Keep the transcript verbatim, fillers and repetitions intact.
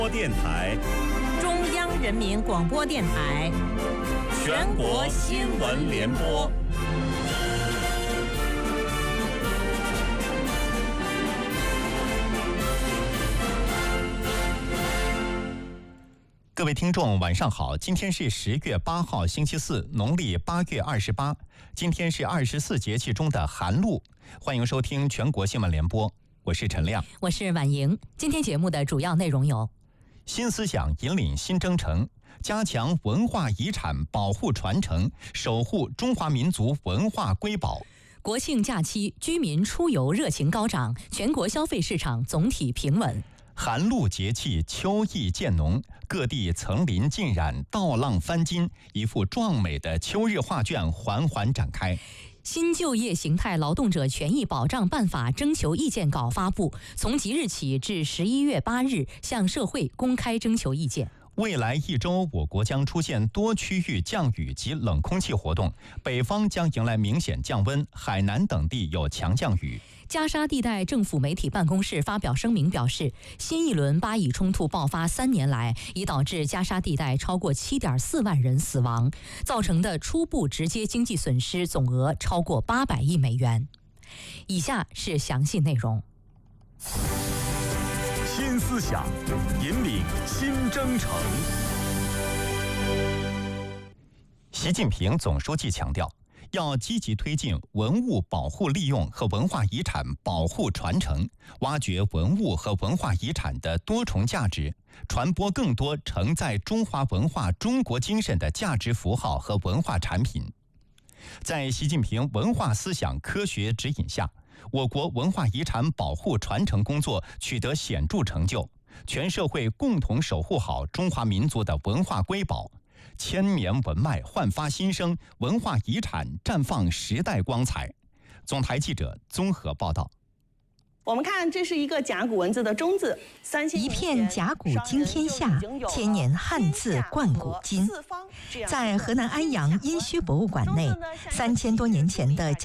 电台、 中央人民广播电台、 全国新闻联播。各位听众，晚上好！今天是十月八号，星期四，农历八月二十八。今天是二十四节气中的寒露。欢迎收听全国新闻联播，我是陈亮， 我是婉莹。今天节目的主要内容有： 新思想引领新征程，加强文化遗产保护传承，守护中华民族文化瑰宝。 国庆假期，居民出游热情高涨，全国消费市场总体平稳。 寒露节气，秋意渐浓，各地层林尽染，稻浪翻金，一幅壮美的秋日画卷缓缓展开。 新就业形态劳动者权益保障办法征求意见稿发布，从即日起至十一月八日向社会公开征求意见。 未来一周，我国将出现多区域降雨及冷空气活动，北方将迎来明显降温，海南等地有强降雨。 加沙地带政府媒体办公室发表声明表示，新一轮巴以冲突爆发三年来，已导致加沙地带超过 七点四万人死亡，造成的初步直接经济损失总额超过八百亿美元。以下是详细内容。 新思想引领新征程。 习近平总书记强调，要积极推进文物保护利用和文化遗产保护传承，挖掘文物和文化遗产的多重价值，传播更多承载中华文化、中国精神的价值符号和文化产品。在习近平文化思想科学指引下，我国文化遗产保护传承工作取得显著成就，全社会共同守护好中华民族的文化瑰宝，千年文脉焕发新生，文化遗产绽放时代光彩。总台记者综合报道。 我们看，这是一个甲骨文字的中字，三千一片甲骨惊天下，千年汉字贯古今。在河南安阳殷墟博物馆内，三千多年前的